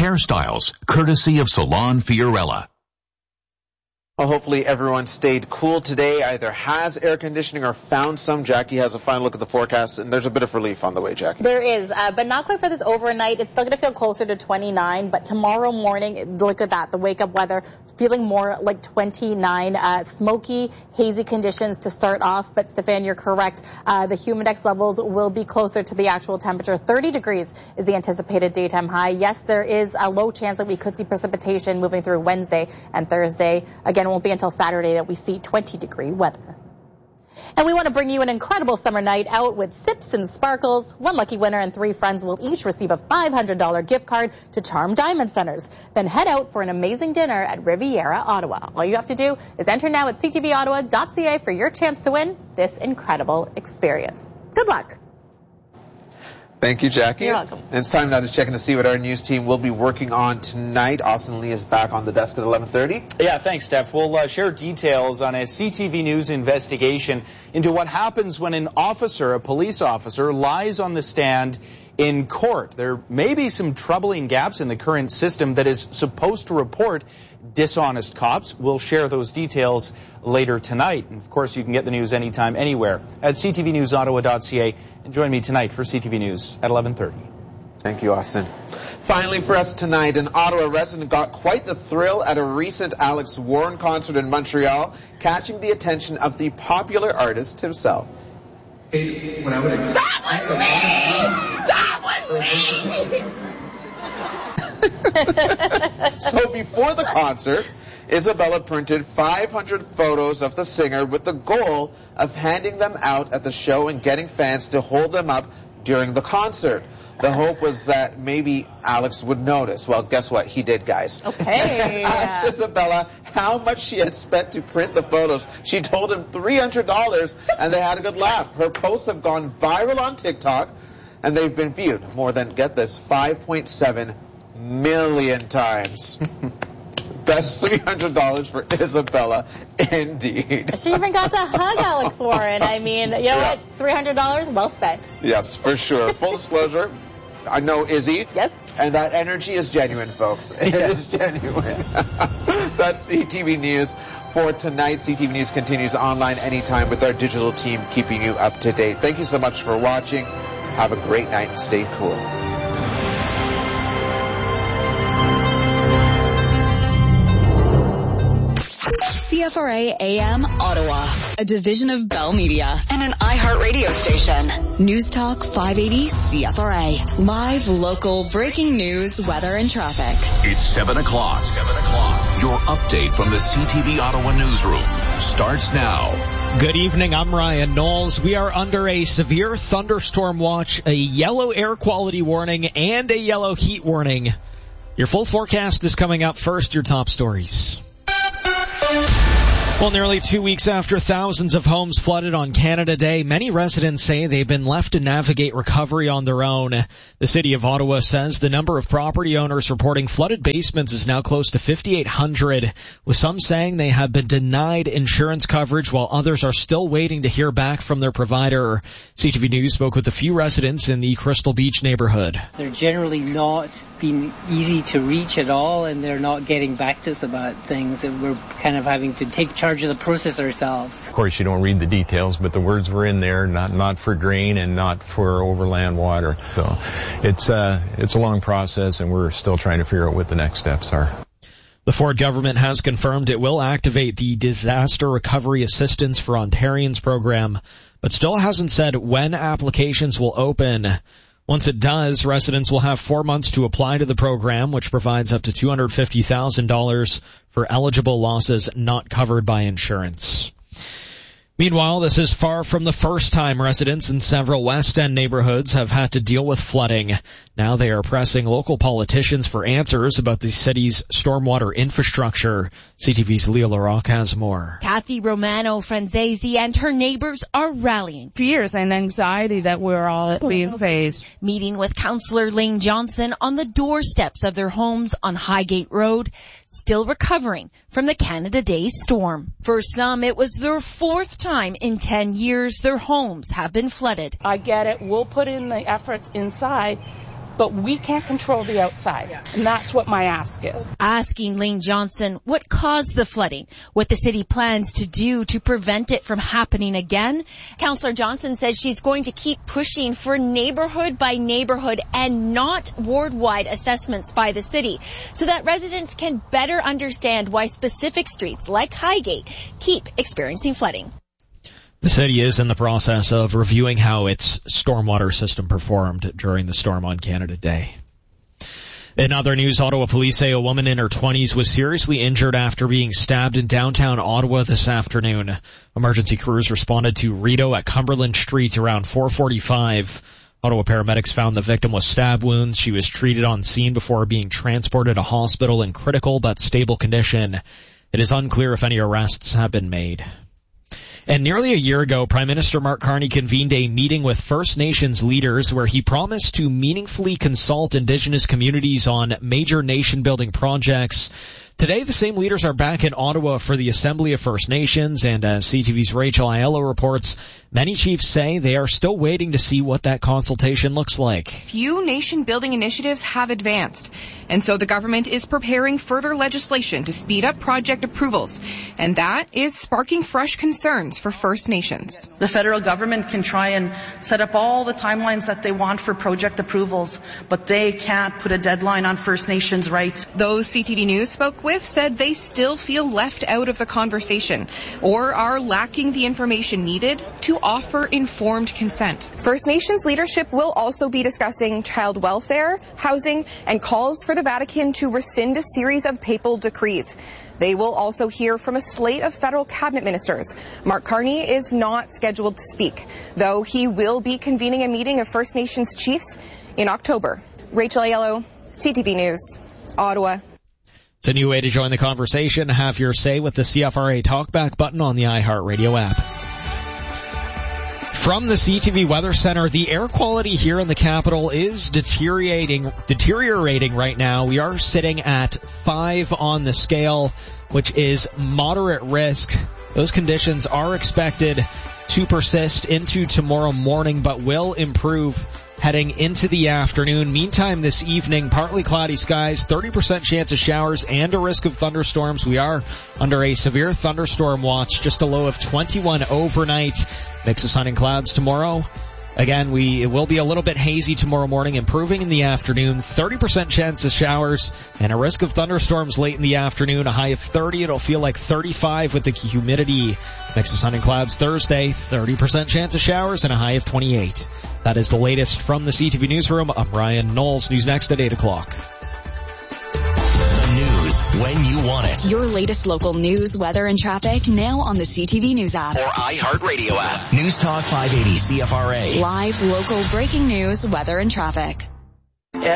Hairstyles, courtesy of Salon Fiorella. Well, hopefully everyone stayed cool today, either has air conditioning or found some. Jackie has a final look at the forecast, and there's a bit of relief on the way, Jackie. There is, but not quite for this overnight. It's still going to feel closer to 29, but tomorrow morning, look at that, the wake-up weather, feeling more like 29. Smoky, hazy conditions to start off, but Stefan, you're correct. The humidex levels will be closer to the actual temperature. 30 degrees is the anticipated daytime high. Yes, there is a low chance that we could see precipitation moving through Wednesday and Thursday. Again, it won't be until Saturday that we see 20-degree weather. And we want to bring you an incredible summer night out with Sips and Sparkles. One lucky winner and 3 friends will each receive a $500 gift card to Charm Diamond Centers. Then head out for an amazing dinner at Riviera Ottawa. All you have to do is enter now at ctvottawa.ca for your chance to win this incredible experience. Good luck. Thank you, Jackie. You're welcome. And it's time now to check in to see what our news team will be working on tonight. Austin Lee is back on the desk at 11:30. Yeah, thanks, Steph. We'll share details on a CTV News investigation into what happens when an officer, a police officer, lies on the stand in court. There may be some troubling gaps in the current system that is supposed to report dishonest cops. We'll share those details later tonight. And of course, you can get the news anytime, anywhere at ctvnewsottawa.ca. And join me tonight for CTV News at 11:30. Thank you, Austin. Finally for us tonight, an Ottawa resident got quite the thrill at a recent Alex Warren concert in Montreal, catching the attention of the popular artist himself. Hey, when I would That was me! That was me! So before the concert, Isabella printed 500 photos of the singer with the goal of handing them out at the show and getting fans to hold them up during the concert. The hope was that maybe Alex would notice. Well, guess what? He did, guys. Okay. Asked Isabella how much she had spent to print the photos. She told him $300, and they had a good laugh. Her posts have gone viral on TikTok, and they've been viewed more than, get this, 5.7 million times. Best $300 for Isabella, indeed. She even got to hug Alex Warren. I mean, you know what? $300, well spent. Yes, for sure. Full disclosure, I know Izzy. Yes. And that energy is genuine, folks. It is genuine. That's CTV News for tonight. CTV News continues online anytime with our digital team keeping you up to date. Thank you so much for watching. Have a great night and stay cool. CFRA AM Ottawa, a division of Bell Media and an iHeartRadio station. News Talk 580 CFRA. Live, local, breaking news, weather, and traffic. It's 7 o'clock. 7 o'clock. Your update from the CTV Ottawa newsroom starts now. Good evening, I'm Ryan Knowles. We are under a severe thunderstorm watch, a yellow air quality warning, and a yellow heat warning. Your full forecast is coming up first, your top stories. Well, nearly 2 weeks after thousands of homes flooded on Canada Day, many residents say they've been left to navigate recovery on their own. The City of Ottawa says the number of property owners reporting flooded basements is now close to 5,800, with some saying they have been denied insurance coverage while others are still waiting to hear back from their provider. CTV News spoke with a few residents in the Crystal Beach neighborhood. They're generally not being easy to reach at all, and they're not getting back to us about things, and we're kind of having to take charge of the process ourselves. Of course, you don't read the details, but the words were in there, not for grain and not for overland water. So it's a long process, and we're still trying to figure out what the next steps are. The Ford government has confirmed it will activate the Disaster Recovery Assistance for Ontarians program, but still hasn't said when applications will open. Once it does, residents will have 4 months to apply to the program, which provides up to $250,000 for eligible losses not covered by insurance. Meanwhile, this is far from the first time residents in several West End neighborhoods have had to deal with flooding. Now they are pressing local politicians for answers about the city's stormwater infrastructure. CTV's Leah LaRocque has more. Kathy Romano Franzese and her neighbors are rallying. Fears and anxiety that we're all being faced. Meeting with Councillor Lane Johnson on the doorsteps of their homes on Highgate Road, still recovering from the Canada Day storm. For some, it was their fourth time in 10 years their homes have been flooded. I get it. We'll put in the efforts inside, but we can't control the outside. And that's what my ask is. Asking Lane Johnson what caused the flooding, what the city plans to do to prevent it from happening again. Councillor Johnson says she's going to keep pushing for neighborhood by neighborhood and not ward-wide assessments by the city so that residents can better understand why specific streets like Highgate keep experiencing flooding. The city is in the process of reviewing how its stormwater system performed during the storm on Canada Day. In other news, Ottawa police say a woman in her 20s was seriously injured after being stabbed in downtown Ottawa this afternoon. Emergency crews responded to Rideau at Cumberland Street around 4:45. Ottawa paramedics found the victim with stab wounds. She was treated on scene before being transported to hospital in critical but stable condition. It is unclear if any arrests have been made. And nearly a year ago, Prime Minister Mark Carney convened a meeting with First Nations leaders where he promised to meaningfully consult Indigenous communities on major nation-building projects. Today, the same leaders are back in Ottawa for the Assembly of First Nations, and as CTV's Rachel Aiello reports, many chiefs say they are still waiting to see what that consultation looks like. Few nation-building initiatives have advanced, and so the government is preparing further legislation to speed up project approvals, and that is sparking fresh concerns for First Nations. The federal government can try and set up all the timelines that they want for project approvals, but they can't put a deadline on First Nations rights. Those CTV News spoke with said they still feel left out of the conversation or are lacking the information needed to offer informed consent. First Nations leadership will also be discussing child welfare, housing, and calls for the Vatican to rescind a series of papal decrees. They will also hear from a slate of federal cabinet ministers. Mark Carney is not scheduled to speak, though he will be convening a meeting of First Nations chiefs in October. Rachel Aiello, CTV News, Ottawa. It's a new way to join the conversation. Have your say with the CFRA Talkback button on the iHeartRadio app. From the CTV Weather Center, the air quality here in the capital is deteriorating right now. We are sitting at 5 on the scale, which is moderate risk. Those conditions are expected to persist into tomorrow morning, but will improve heading into the afternoon. Meantime, this evening, partly cloudy skies, 30% chance of showers, and a risk of thunderstorms. We are under a severe thunderstorm watch, just a low of 21 overnight. Mix of sun and clouds tomorrow. Again, it will be a little bit hazy tomorrow morning, improving in the afternoon. 30% chance of showers and a risk of thunderstorms late in the afternoon. A high of 30. It'll feel like 35 with the humidity. Mix of sun and clouds Thursday. 30% chance of showers and a high of 28. That is the latest from the CTV Newsroom. I'm Ryan Knowles. News next at 8 o'clock. News when you want it. Your latest local news, weather, and traffic now on the CTV News app. Or iHeartRadio app. News Talk 580 CFRA. Live local breaking news, weather, and traffic.